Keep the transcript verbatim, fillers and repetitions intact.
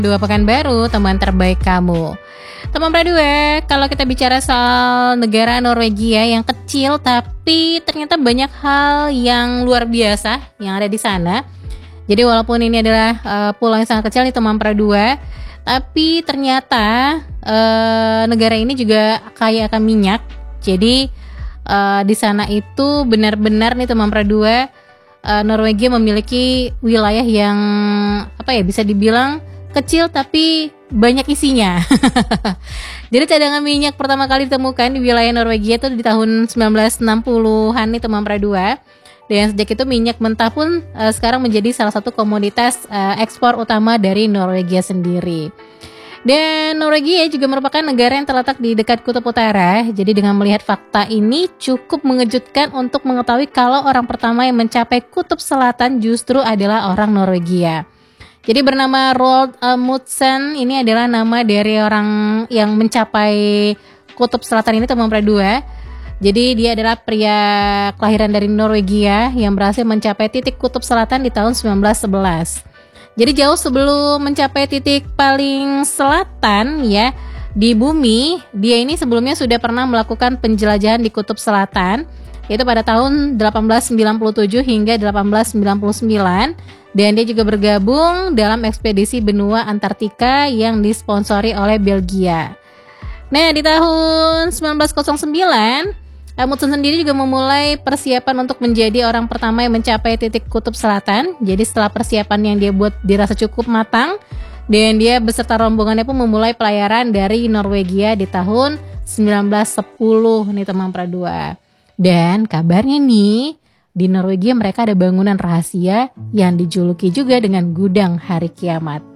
Dua Pekanbaru, teman terbaik kamu. Teman Pradua, kalau kita bicara soal negara Norwegia yang kecil tapi ternyata banyak hal yang luar biasa yang ada di sana. Jadi walaupun ini adalah uh, pulau yang sangat kecil nih teman Pradua, tapi ternyata uh, negara ini juga kaya akan minyak. Jadi uh, di sana itu benar-benar nih teman Pradua, uh, Norwegia memiliki wilayah yang apa ya, bisa dibilang kecil tapi banyak isinya. Jadi cadangan minyak pertama kali ditemukan di wilayah Norwegia itu di tahun sembilan belas enam puluhan nih teman Pradua. Dan sejak itu minyak mentah pun uh, sekarang menjadi salah satu komoditas uh, ekspor utama dari Norwegia sendiri. Dan Norwegia juga merupakan negara yang terletak di dekat kutub utara. Jadi dengan melihat fakta ini cukup mengejutkan untuk mengetahui kalau orang pertama yang mencapai kutub selatan justru adalah orang Norwegia. Jadi bernama Roald Amundsen, ini adalah nama dari orang yang mencapai kutub selatan ini teman Pradua. Jadi dia adalah pria kelahiran dari Norwegia yang berhasil mencapai titik kutub selatan di tahun sembilan belas sebelas. Jadi jauh sebelum mencapai titik paling selatan ya di bumi, dia ini sebelumnya sudah pernah melakukan penjelajahan di kutub selatan, yaitu pada tahun delapan belas sembilan puluh tujuh hingga delapan belas sembilan puluh sembilan. Dan dia juga bergabung dalam ekspedisi benua Antartika yang disponsori oleh Belgia. Nah, di tahun sembilan belas nol sembilan, Amundsen sendiri juga memulai persiapan untuk menjadi orang pertama yang mencapai titik kutub selatan. Jadi setelah persiapan yang dia buat dirasa cukup matang, dan dia beserta rombongannya pun memulai pelayaran dari Norwegia di tahun sembilan belas sepuluh nih teman Pradua. Dan kabarnya nih, di Norwegia mereka ada bangunan rahasia yang dijuluki juga dengan gudang hari kiamat.